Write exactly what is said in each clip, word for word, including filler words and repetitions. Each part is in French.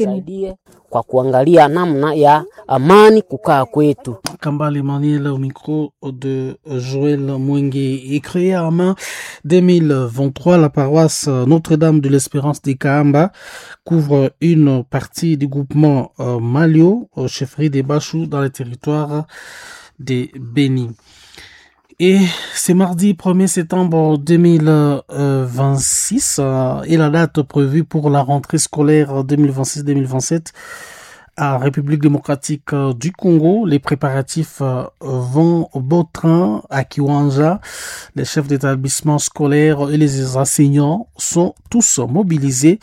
kwa kuangalia namna ya amani kukaa kwetu. Kambale Maniel au micro de Joël Mwenge. Et créée en mai deux mille vingt-trois, la paroisse Notre-Dame de l'Espérance de Kahamba couvre une partie du groupement euh, Malio, au chefferie des Bachou, dans le territoire de Béni. Et c'est mardi premier septembre deux mille vingt-six euh, et la date prévue pour la rentrée scolaire deux mille vingt-six deux mille vingt-sept à République démocratique euh, du Congo. Les préparatifs euh, vont au beau train à Kiwanja. Les chefs d'établissement scolaire et les enseignants sont tous mobilisés.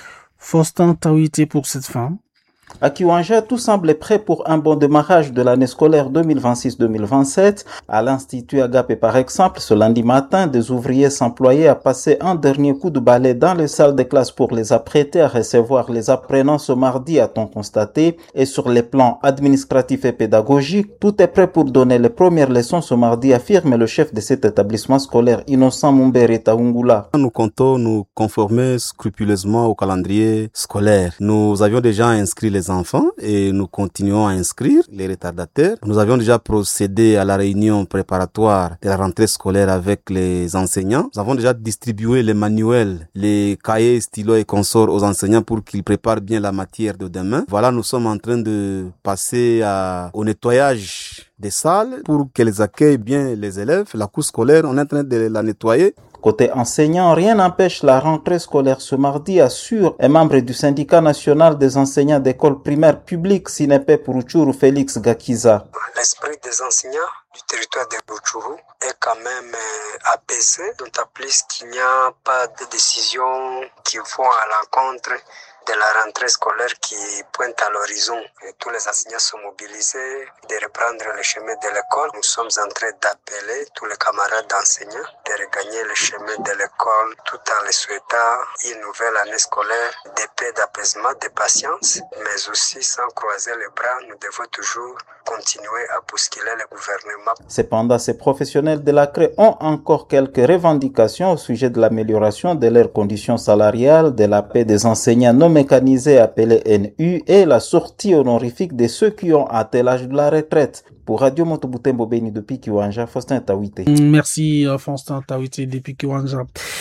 Faustin Tawite pour cette fin. À Kiwanja, tout semble prêt pour un bon démarrage de l'année scolaire deux mille vingt-six deux mille vingt-sept. À l'Institut Agapé, par exemple, ce lundi matin, des ouvriers s'employaient à passer un dernier coup de balai dans les salles de classe pour les apprêter à recevoir les apprenants ce mardi, a-t-on constaté. Et sur les plans administratifs et pédagogiques, tout est prêt pour donner les premières leçons ce mardi, affirme le chef de cet établissement scolaire, Innocent Mumbere Taungula. Nous comptons nous conformer scrupuleusement au calendrier scolaire. Nous avions déjà inscrit les enfants et nous continuons à inscrire les retardataires. Nous avions déjà procédé à la réunion préparatoire de la rentrée scolaire avec les enseignants. Nous avons déjà distribué les manuels, les cahiers, stylos et consorts aux enseignants pour qu'ils préparent bien la matière de demain. Voilà, nous sommes en train de passer à, au nettoyage des salles pour qu'elles accueillent bien les élèves. La cour scolaire, on est en train de la nettoyer. Côté enseignants, rien n'empêche la rentrée scolaire ce mardi, assure un membre du syndicat national des enseignants d'école primaire publique Sinepe Puruchuru, Félix Gakiza. L'esprit des enseignants du territoire de Rutshuru est quand même apaisé, d'autant plus qu'il n'y a pas de décisions qui vont à l'encontre de la rentrée scolaire qui pointe à l'horizon. Et tous les enseignants sont mobilisés de reprendre le chemin de l'école. Nous sommes en train d'appeler tous les camarades d'enseignants de regagner le chemin de l'école tout en les souhaitant une nouvelle année scolaire de paix, d'apaisement, de patience, mais aussi sans croiser les bras. Nous devons toujours continuer à bousculer le gouvernement. Cependant, ces professionnels de la C R E ont encore quelques revendications au sujet de l'amélioration de leurs conditions salariales, de la paix des enseignants non mécanisés appelés N U et la sortie honorifique de ceux qui ont atteint l'âge de la retraite. Pour Radio Motobutembo Beni depuis Kiwanja, Faustin Tawite. Merci Faustin Tawite depuis Kiwanja.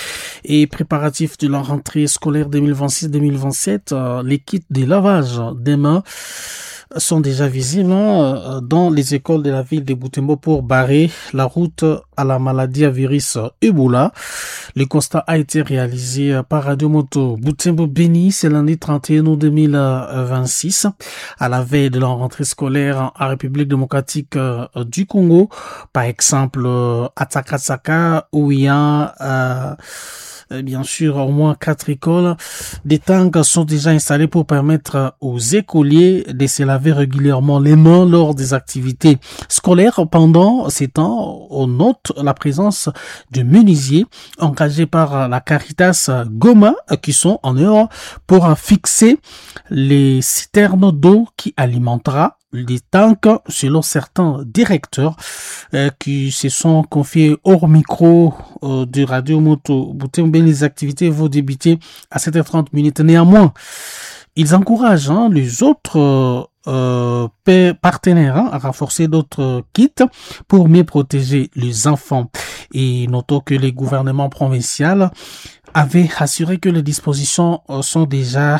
Et préparatifs de la rentrée scolaire deux mille vingt-six deux mille vingt-sept, euh, les kits de lavage des mains sont déjà visibles hein, dans les écoles de la ville de Butembo pour barrer la route à la maladie à virus Ebola. Le constat a été réalisé par Radio Moto Butembo Beni, c'est lundi trente et un août deux mille vingt-six, à la veille de la rentrée scolaire en République démocratique du Congo. Par exemple, à Takatsaka, où il y a euh, bien sûr au moins quatre écoles. Des tanks sont déjà installés pour permettre aux écoliers de se laver régulièrement les mains lors des activités scolaires. Pendant ces temps, on note la présence de menuisiers engagés par la Caritas Goma qui sont en œuvre pour fixer les citernes d'eau qui alimentera les tanks, selon certains directeurs euh, qui se sont confiés hors micro euh, de Radio Moto Butembo. Les activités vont débuter à sept heures trente minutes. Néanmoins, ils encouragent hein, les autres euh, euh, partenaires hein, à renforcer d'autres kits pour mieux protéger les enfants. Et notons que les gouvernements provinciaux avaient assuré que les dispositions euh, sont déjà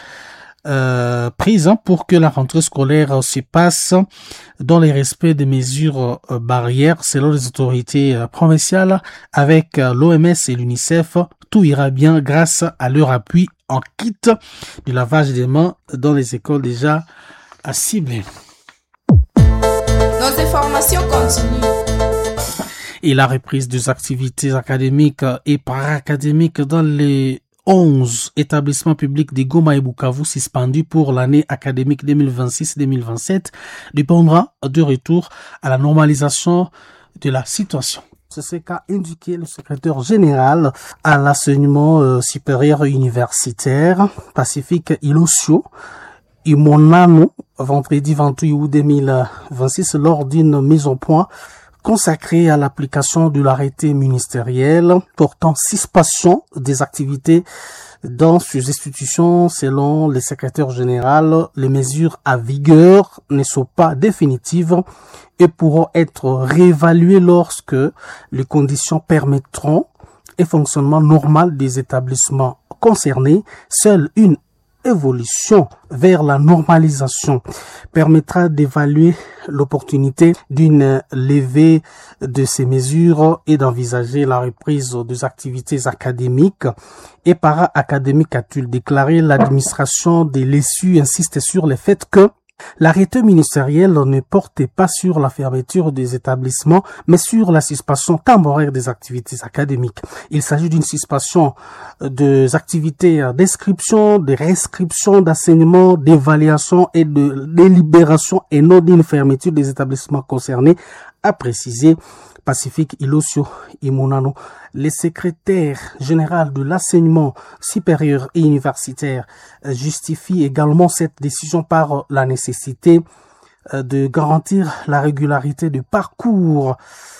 Euh, prise hein, pour que la rentrée scolaire euh, se passe dans le respect des mesures euh, barrières selon les autorités euh, provinciales. Avec euh, l'O M S et l'UNICEF, tout ira bien grâce à leur appui en kit du lavage des mains dans les écoles déjà à cibler. Nos informations continuent. Et la reprise des activités académiques et para-académiques dans les onze établissements publics de Goma et Bukavu suspendus pour l'année académique deux mille vingt-six deux mille vingt-sept dépendra de retour à la normalisation de la situation. C'est ce qu'a indiqué le secrétaire général à l'enseignement euh, supérieur universitaire Pacifique Ilosio Imonano vendredi vingt-huit août deux mille vingt-six lors d'une mise au point consacré à l'application de l'arrêté ministériel portant suspension des activités dans ces institutions. Selon le secrétaire général, les mesures à vigueur ne sont pas définitives et pourront être réévaluées lorsque les conditions permettront un fonctionnement normal des établissements concernés. Seule une évolution vers la normalisation permettra d'évaluer l'opportunité d'une levée de ces mesures et d'envisager la reprise des activités académiques et para-académiques, a-t-il déclaré. L'administration de l'E S U insiste sur le fait que l'arrêté ministériel ne portait pas sur la fermeture des établissements, mais sur la suspension temporaire des activités académiques. Il s'agit d'une suspension des activités d'inscription, de réinscription, d'enseignement, d'évaluation et de délibération et non d'une fermeture des établissements concernés, a précisé Pacifique Ilosio Imunano. Le secrétaire général de l'enseignement supérieur et universitaire justifie également cette décision par la nécessité de garantir la régularité du parcours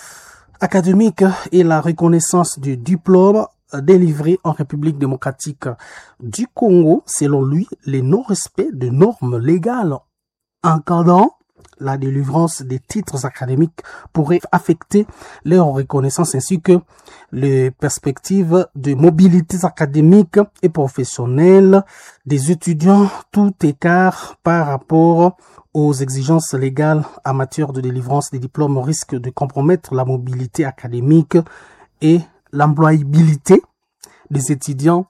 académique et la reconnaissance du diplôme délivré en République démocratique du Congo. Selon lui, le non-respect de normes légales encadrant la délivrance des titres académiques pourrait affecter leur reconnaissance ainsi que les perspectives de mobilité académique et professionnelle des étudiants, tout écart par rapport aux exigences légales en matière de délivrance des diplômes risque de compromettre la mobilité académique et l'employabilité des étudiants,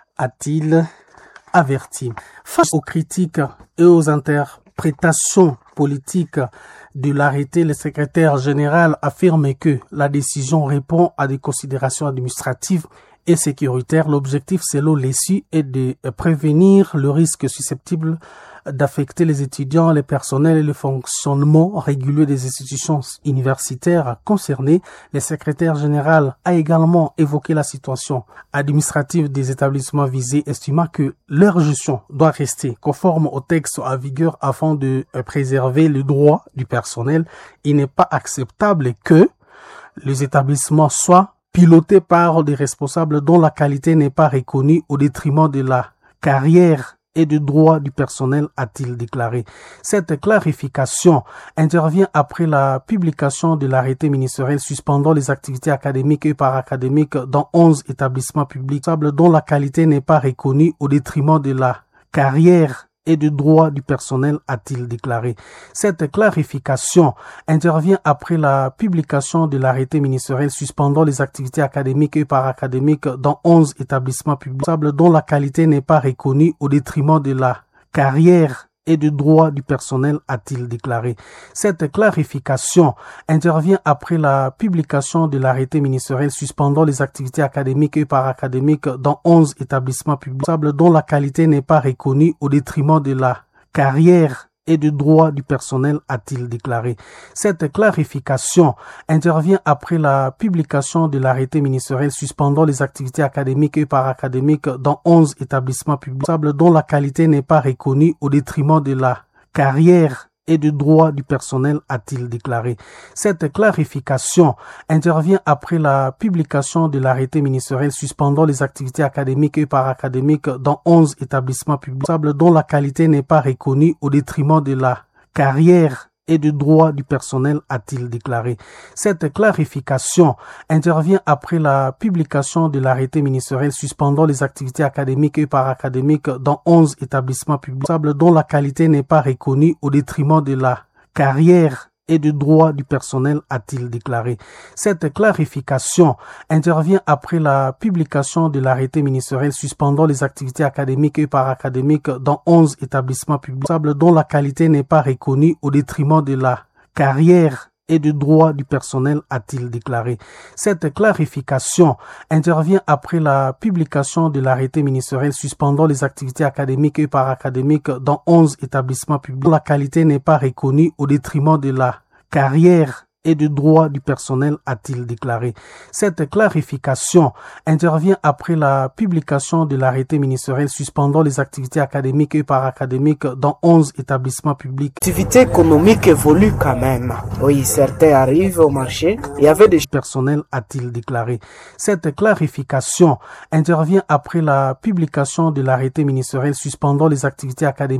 a-t-il averti. Face aux critiques et aux interprétations politiques de l'arrêté, le secrétaire général affirme que la décision répond à des considérations administratives et sécuritaires. L'objectif, selon l'E S U, est de prévenir le risque susceptible d'affecter les étudiants, les personnels et le fonctionnement régulier des institutions universitaires concernées. Le secrétaire général a également évoqué la situation administrative des établissements visés, estimant que leur gestion doit rester conforme au texte en vigueur afin de préserver le droit du personnel. Il n'est pas acceptable que les établissements soient pilotés par des responsables dont la qualité n'est pas reconnue au détriment de la carrière et du droit du personnel, a-t-il déclaré. Cette clarification intervient après la publication de l'arrêté ministériel suspendant les activités académiques et paracadémiques dans onze établissements publics dont la qualité n'est pas reconnue au détriment de la carrière et du droit du personnel, a-t-il déclaré. Cette clarification intervient après la publication de l'arrêté ministériel suspendant les activités académiques et paracadémiques dans onze établissements publics dont la qualité n'est pas reconnue au détriment de la carrière et du droit du personnel, a-t-il déclaré. Cette clarification intervient après la publication de l'arrêté ministériel suspendant les activités académiques et paracadémiques dans onze établissements publics dont la qualité n'est pas reconnue au détriment de la carrière et du droit du personnel, a-t-il déclaré. Cette clarification intervient après la publication de l'arrêté ministériel suspendant les activités académiques et paracadémiques dans onze établissements publics dont la qualité n'est pas reconnue au détriment de la carrière et du droit du personnel, a-t-il déclaré. Cette clarification intervient après la publication de l'arrêté ministériel suspendant les activités académiques et paracadémiques dans onze établissements publics dont la qualité n'est pas reconnue au détriment de la carrière et du droit du personnel, a-t-il déclaré. Cette clarification intervient après la publication de l'arrêté ministériel suspendant les activités académiques et paracadémiques dans onze établissements publics dont la qualité n'est pas reconnue au détriment de la carrière et du droit du personnel, a-t-il déclaré. Cette clarification intervient après la publication de l'arrêté ministériel suspendant les activités académiques et paracadémiques dans onze établissements publics dont la qualité n'est pas reconnue au détriment de la carrière et du droit du personnel, a-t-il déclaré. Cette clarification intervient après la publication de l'arrêté ministériel suspendant les activités académiques et paracadémiques dans onze établissements publics dont la qualité n'est pas reconnue au détriment de la carrière et de droits du personnel, a-t-il déclaré. Cette clarification intervient après la publication de l'arrêté ministériel suspendant les activités académiques et paracadémiques dans onze établissements publics. L'activité économique évolue quand même. Oui, certains arrivent au marché. Il y avait des personnels, a-t-il déclaré. Cette clarification intervient après la publication de l'arrêté ministériel suspendant les activités académiques